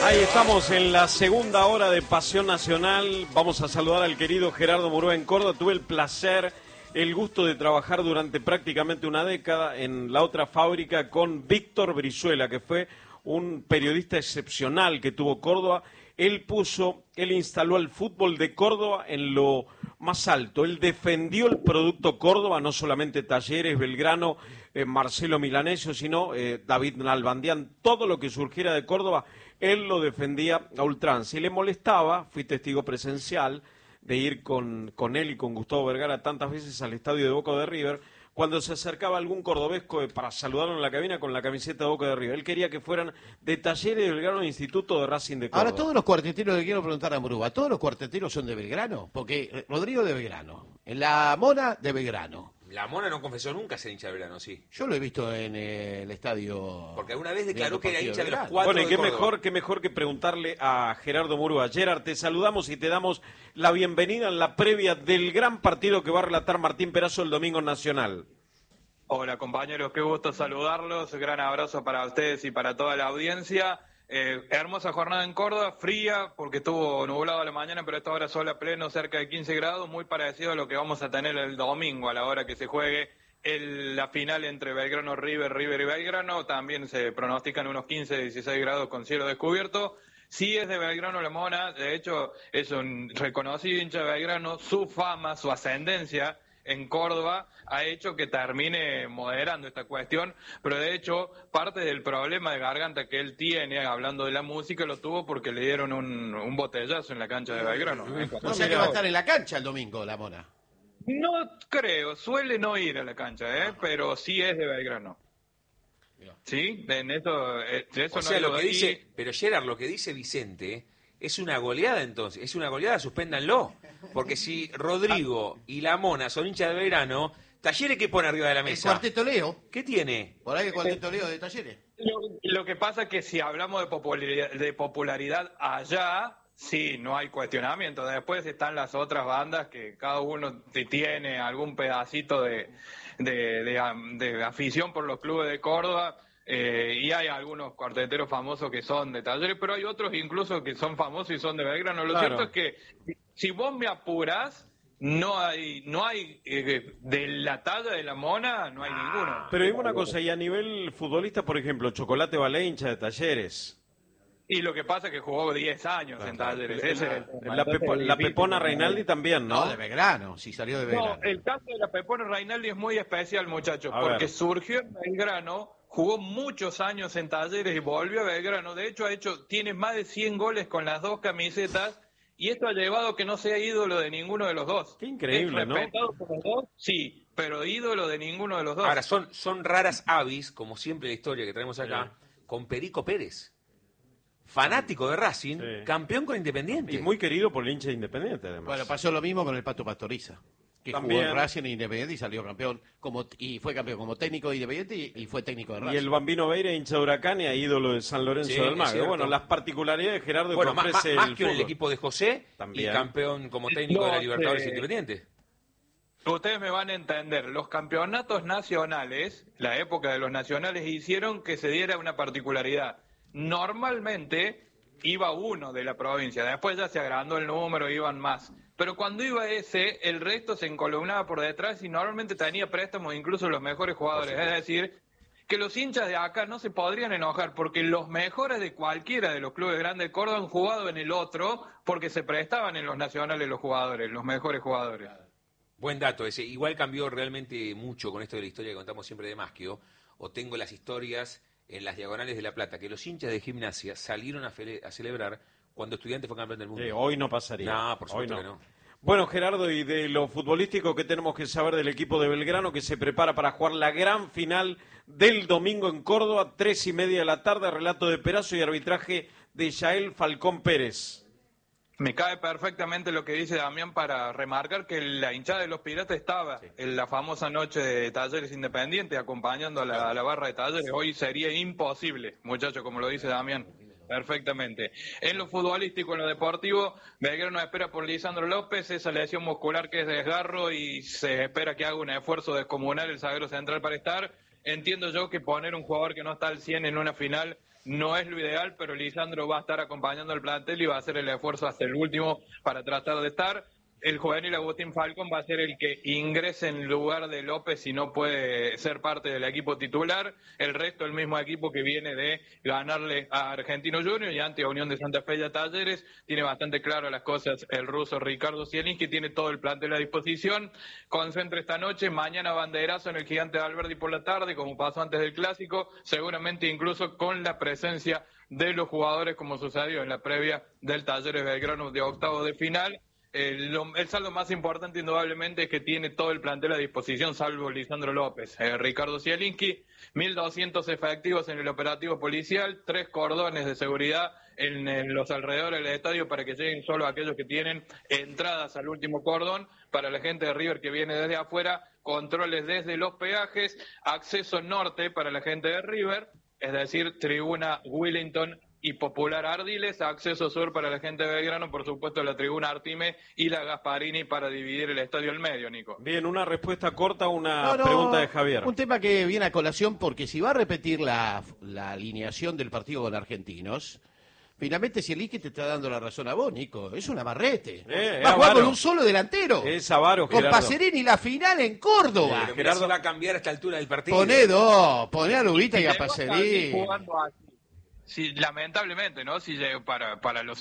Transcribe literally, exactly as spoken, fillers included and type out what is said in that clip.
Ahí estamos en la segunda hora de Pasión Nacional. Vamos a saludar al querido Gerardo Murúa en Córdoba. Tuve el placer, el gusto de trabajar durante prácticamente una década en la otra fábrica con Víctor Brizuela, que fue un periodista excepcional que tuvo Córdoba. Él puso, él instaló el fútbol de Córdoba en lo más alto. Él defendió el producto Córdoba, no solamente Talleres, Belgrano, eh, Marcelo Milanesio, sino eh, David Nalbandián, todo lo que surgiera de Córdoba, él lo defendía a ultranza. Y le molestaba, fui testigo presencial de ir con, con él y con Gustavo Vergara tantas veces al estadio de Boca de River, cuando se acercaba algún cordobesco para saludarlo en la cabina con la camiseta de Boca de River. Él quería que fueran de Talleres de Belgrano, Instituto de Racing de Córdoba. Ahora, todos los cuarteteros, le quiero preguntar a Murúa, ¿todos los cuarteteros son de Belgrano? Porque Rodrigo de Belgrano, la Mona de Belgrano. La Mona no confesó nunca ser hincha de Belgrano, sí. Yo lo he visto en eh, el estadio. Porque alguna vez declaró que era hincha de los cuatro. Bueno, y qué de mejor, qué mejor que preguntarle a Gerardo Murúa. Gerard, te saludamos y te damos la bienvenida en la previa del gran partido que va a relatar Martín Perazo el domingo en Nacional. Hola compañeros, qué gusto saludarlos, gran abrazo para ustedes y para toda la audiencia. Eh, hermosa jornada en Córdoba, fría porque estuvo nublado a la mañana, pero a esta hora sol a pleno, cerca de quince grados, muy parecido a lo que vamos a tener el domingo a la hora que se juegue el, la final entre Belgrano, River, River y Belgrano. También se pronostican unos quince, dieciséis grados con cielo descubierto. Sí es de Belgrano la Mona, de hecho es un reconocido hincha de Belgrano, su fama, su ascendencia en Córdoba ha hecho que termine moderando esta cuestión, pero de hecho parte del problema de garganta que él tiene, hablando de la música, lo tuvo porque le dieron un, un botellazo en la cancha de Belgrano. O sea que va a estar en la cancha el domingo, la Mona. No creo, suele no ir a la cancha, ¿eh? pero sí es de Belgrano. Sí, en eso, eso o sea, no lo que dice, pero Gerard, lo que dice Vicente es una goleada entonces, es una goleada, suspéndanlo. Porque si Rodrigo y la Mona son hinchas de Belgrano, Talleres, ¿qué pone arriba de la mesa? El Cuarteto Leo. ¿Qué tiene? Por ahí el Cuarteto Leo de Talleres. Lo, lo que pasa es que si hablamos de popularidad, de popularidad allá, sí, no hay cuestionamiento. Después están las otras bandas que cada uno tiene algún pedacito de, de, de, de afición por los clubes de Córdoba. Eh, y hay algunos cuarteteros famosos que son de Talleres, pero hay otros incluso que son famosos y son de Belgrano. Lo Claro. cierto es que si vos me apurás, no hay, no hay eh, de la talla de la Mona, no hay ninguno. Pero hay una cosa, y a nivel futbolista, por ejemplo, Chocolate Balé, hincha de Talleres. Y lo que pasa es que jugó diez años en Talleres. Ese es el tema. La, Pepo- la Pepona Reinaldi también, ¿no? No, de Belgrano, sí salió de Belgrano. No, el caso de la Pepona Reinaldi es muy especial, muchachos, A porque ver. surgió en Belgrano, jugó muchos años en Talleres y volvió a Belgrano. De hecho, ha hecho, tiene más de cien goles con las dos camisetas, y esto ha llevado a que no sea ídolo de ninguno de los dos. Qué increíble, ¿Es ¿no? respetado por los dos? Sí, pero ídolo de ninguno de los dos. Ahora, son, son raras avis, como siempre la historia que traemos acá, con Perico Pérez. Fanático de Racing, Sí. campeón con Independiente. Y muy querido por el hincha de Independiente, además. Bueno, pasó lo mismo con el Pato Pastoriza, que También. jugó en Racing e Independiente y salió campeón, como y fue campeón como técnico de Independiente y, y fue técnico de Racing. Y el Bambino Veira, hincha de Huracán y ídolo de San Lorenzo Sí, del es Magro. cierto. Bueno, las particularidades de Gerardo Bueno, que más, más, ofrece más el que en el fútbol. equipo de José, También. y campeón como técnico de la No, Libertadores eh, Independiente. Ustedes me van a entender, los campeonatos nacionales, la época de los nacionales, hicieron que se diera una particularidad. Normalmente iba uno de la provincia, después ya se agrandó el número, iban más. Pero cuando iba ese, el resto se encolumnaba por detrás y normalmente tenía préstamos incluso los mejores jugadores. Es decir, que los hinchas de acá no se podrían enojar porque los mejores de cualquiera de los clubes grandes de Córdoba han jugado en el otro porque se prestaban en los nacionales los jugadores, los mejores jugadores. Buen dato ese. Igual cambió realmente mucho con esto de la historia que contamos siempre de Maschio. O tengo las historias en las diagonales de La Plata, que los hinchas de Gimnasia salieron a, fele- a celebrar cuando Estudiantes fue campeón del mundo. Sí, hoy no pasaría. No, por Hoy supuesto que no. Bueno, Gerardo, y de lo futbolístico, ¿qué tenemos que saber del equipo de Belgrano que se prepara para jugar la gran final del domingo en Córdoba, tres y media de la tarde, relato de Perazo y arbitraje de Yael Falcón Pérez? Me cae perfectamente lo que dice Damián para remarcar que la hinchada de los Piratas estaba sí. en la famosa noche de Talleres Independiente acompañando a la, a la barra de Talleres. Hoy sería imposible, muchachos, como lo dice Damián. Perfectamente. En lo futbolístico, en lo deportivo, Belgrano espera por Lisandro López, esa lesión muscular que es desgarro y se espera que haga un esfuerzo descomunal el zaguero central para estar. Entiendo yo que poner un jugador que no está al cien en una final no es lo ideal, pero Lisandro va a estar acompañando al plantel y va a hacer el esfuerzo hasta el último para tratar de estar. El juvenil Agustín Falcón va a ser el que ingrese en lugar de López si no puede ser parte del equipo titular. El resto, el mismo equipo que viene de ganarle a Argentino Junior y ante Unión de Santa Fe y a Talleres. Tiene bastante claro las cosas el ruso Ricardo Zielinski, tiene todo el plantel a disposición. Concentra esta noche, mañana banderazo en el Gigante de Alberdi por la tarde, como pasó antes del Clásico, seguramente incluso con la presencia de los jugadores como sucedió en la previa del Talleres Belgrano de octavo de final. El, el saldo más importante indudablemente es que tiene todo el plantel a disposición, salvo Lisandro López. Eh, Ricardo Zielinski, mil doscientos efectivos en el operativo policial, tres cordones de seguridad en, en los alrededores del estadio para que lleguen solo aquellos que tienen entradas al último cordón. Para la gente de River que viene desde afuera, controles desde los peajes, acceso norte para la gente de River, es decir, tribuna Willington y Popular Ardiles, acceso sur para la gente de Belgrano, por supuesto la tribuna Artime y la Gasparini para dividir el estadio al medio, Nico. Bien, una respuesta corta, una No, no, pregunta de Javier. Un tema que viene a colación porque si va a repetir la, la alineación del partido con Argentinos, finalmente Zielinski te está dando la razón a vos, Nico. Es un amarrete. Eh, va a jugar avaro. con un solo delantero. Es avaro, Con Gerardo. Pacerini la final en Córdoba. Pero Gerardo va a cambiar a esta altura del partido. Poné dos, poné a Lubita y a Si llegó a salir Pacerini. jugando así, si, lamentablemente, ¿no? Si llegó para, para los